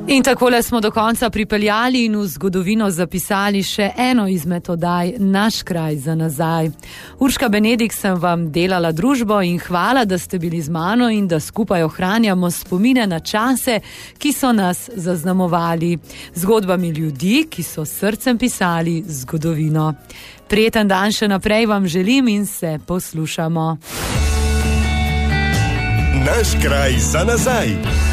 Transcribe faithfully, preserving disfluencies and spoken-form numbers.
In takole smo do konca pripeljali in v zgodovino zapisali še eno izmed oddaj Naš kraj za nazaj. Urška Benedikt sem vam delala družbo in hvala, da ste bili z mano in da skupaj ohranjamo spomine na čase, ki so nas zaznamovali. Zgodbami ljudi, ki so srcem pisali zgodovino. Prijeten dan še naprej vam želim in se poslušamo. Naš kraj za nazaj.